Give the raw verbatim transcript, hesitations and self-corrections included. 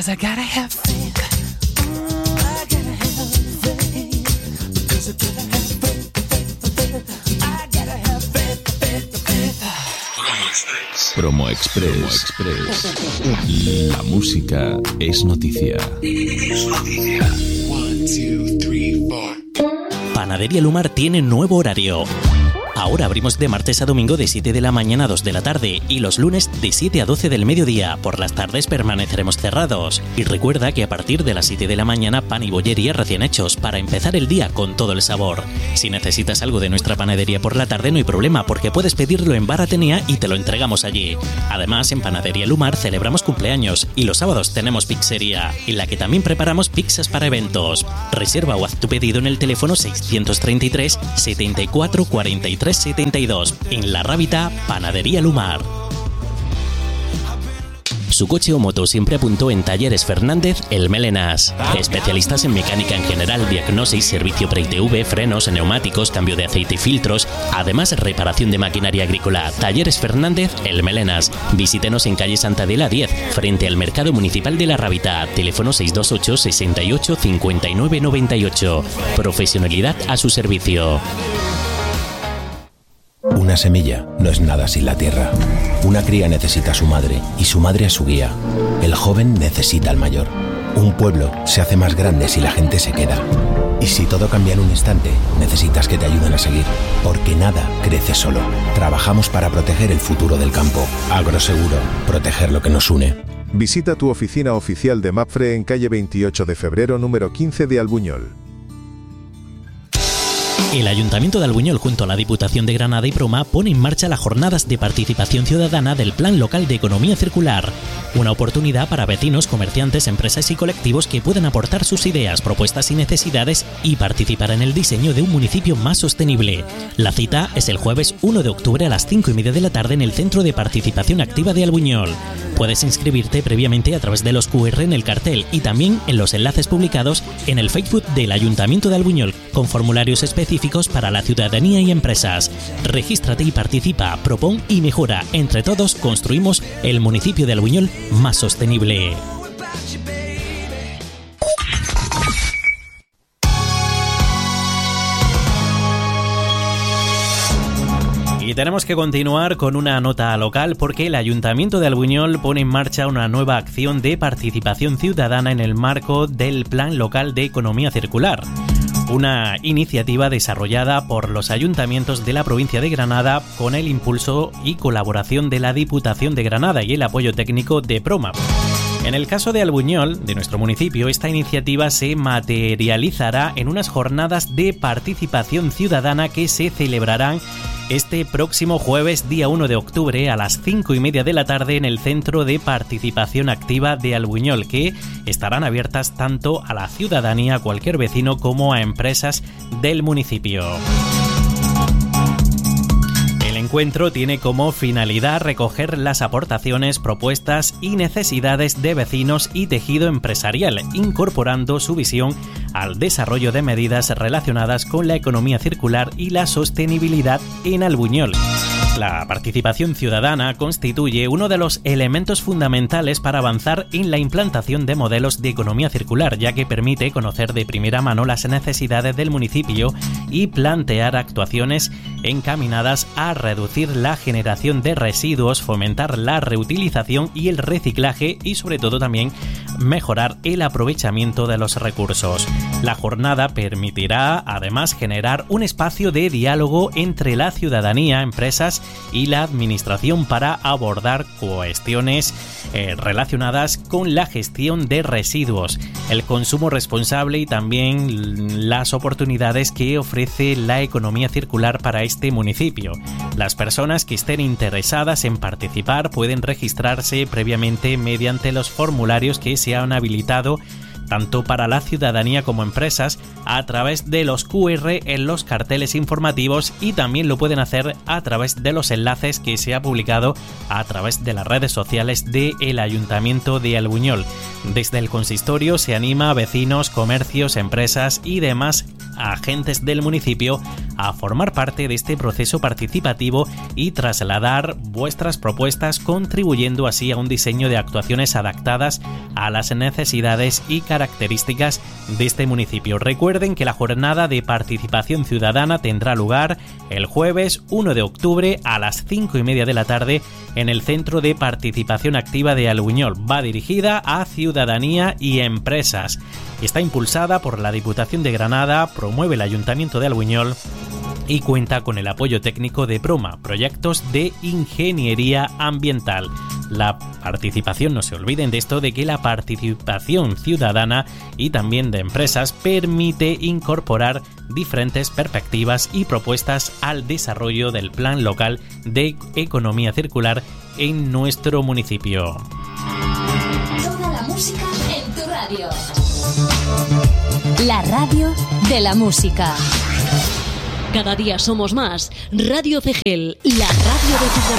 'cause I gotta have faith. Mm, I gotta have faith. Because I gotta have faith, faith, faith. I gotta have faith, faith, faith. Promo Express. Promo Express. Promo Express. La música es noticia. Es noticia. One, two, three, four. Panadería Lumar tiene nuevo horario. Ahora abrimos de martes a domingo de siete de la mañana a dos de la tarde y los lunes de siete a doce del mediodía. Por las tardes permaneceremos cerrados. Y recuerda que a partir de las siete de la mañana pan y bollería recién hechos para empezar el día con todo el sabor. Si necesitas algo de nuestra panadería por la tarde no hay problema porque puedes pedirlo en Bar Atenea y te lo entregamos allí. Además en Panadería Lumar celebramos cumpleaños y los sábados tenemos pizzería en la que también preparamos pizzas para eventos. Reserva o haz tu pedido en el teléfono seiscientos treinta y tres, setenta y cuatro, cuarenta y tres setenta y dos. En La Rábita, Panadería Lumar. Su coche o moto siempre apuntó en Talleres Fernández El Melenas. Especialistas en mecánica en general, diagnosis, servicio pre-I T V, frenos, neumáticos, cambio de aceite y filtros. Además, reparación de maquinaria agrícola. Talleres Fernández El Melenas. Visítenos en calle Santa Adela diez, frente al Mercado Municipal de La Rábita. Teléfono seiscientos veintiocho, sesenta y ocho, cincuenta y nueve noventa y ocho. Profesionalidad a su servicio. Una semilla no es nada sin la tierra. Una cría necesita a su madre y su madre a su guía. El joven necesita al mayor. Un pueblo se hace más grande si la gente se queda. Y si todo cambia en un instante, necesitas que te ayuden a seguir. Porque nada crece solo. Trabajamos para proteger el futuro del campo. Agroseguro, proteger lo que nos une. Visita tu oficina oficial de MAPFRE en calle veintiocho de febrero número quince de Albuñol. El Ayuntamiento de Albuñol junto a la Diputación de Granada y Proma pone en marcha las jornadas de participación ciudadana del Plan Local de Economía Circular. Una oportunidad para vecinos, comerciantes, empresas y colectivos que puedan aportar sus ideas, propuestas y necesidades y participar en el diseño de un municipio más sostenible. La cita es el jueves uno de octubre a las cinco y media de la tarde en el Centro de Participación Activa de Albuñol. Puedes inscribirte previamente a través de los cu erre en el cartel y también en los enlaces publicados en el Facebook del Ayuntamiento de Albuñol, con formularios específicos para la ciudadanía y empresas. Regístrate y participa, propón y mejora. Entre todos construimos el municipio de Albuñol más sostenible. Y tenemos que continuar con una nota local porque el Ayuntamiento de Albuñol pone en marcha una nueva acción de participación ciudadana en el marco del Plan Local de Economía Circular. Una iniciativa desarrollada por los ayuntamientos de la provincia de Granada con el impulso y colaboración de la Diputación de Granada y el apoyo técnico de Proma. En el caso de Albuñol, de nuestro municipio, esta iniciativa se materializará en unas jornadas de participación ciudadana que se celebrarán este próximo jueves día uno de octubre a las cinco y media de la tarde en el Centro de Participación Activa de Albuñol, que estarán abiertas tanto a la ciudadanía, a cualquier vecino, como a empresas del municipio. El encuentro tiene como finalidad recoger las aportaciones, propuestas y necesidades de vecinos y tejido empresarial, incorporando su visión al desarrollo de medidas relacionadas con la economía circular y la sostenibilidad en Albuñol. La participación ciudadana constituye uno de los elementos fundamentales para avanzar en la implantación de modelos de economía circular, ya que permite conocer de primera mano las necesidades del municipio y plantear actuaciones encaminadas a reducir la generación de residuos, fomentar la reutilización y el reciclaje y sobre todo también mejorar el aprovechamiento de los recursos. La jornada permitirá además generar un espacio de diálogo entre la ciudadanía, empresas y la administración para abordar cuestiones eh, relacionadas con la gestión de residuos, el consumo responsable y también las oportunidades que ofrece la economía circular para este municipio. Las personas que estén interesadas en participar pueden registrarse previamente mediante los formularios que se han habilitado tanto para la ciudadanía como empresas a través de los cu erre en los carteles informativos y también lo pueden hacer a través de los enlaces que se ha publicado a través de las redes sociales del Ayuntamiento de Albuñol. Desde el consistorio se anima a vecinos, comercios, empresas y demás agentes del municipio a formar parte de este proceso participativo y trasladar vuestras propuestas, contribuyendo así a un diseño de actuaciones adaptadas a las necesidades y características de este municipio. Recuerden que la jornada de participación ciudadana tendrá lugar el jueves uno de octubre a las cinco y media de la tarde en el Centro de Participación Activa de Albuñol. Va dirigida a ciudadanía y empresas. Está impulsada por la Diputación de Granada, promueve el Ayuntamiento de Albuñol y cuenta con el apoyo técnico de Proma, proyectos de ingeniería ambiental. La participación, no se olviden de esto, de que la participación ciudadana y también de empresas permite incorporar diferentes perspectivas y propuestas al desarrollo del plan local de economía circular en nuestro municipio. Toda la música en tu radio. La radio de la música. Cada día somos más. Radio Cegel, la radio de tu comunidad.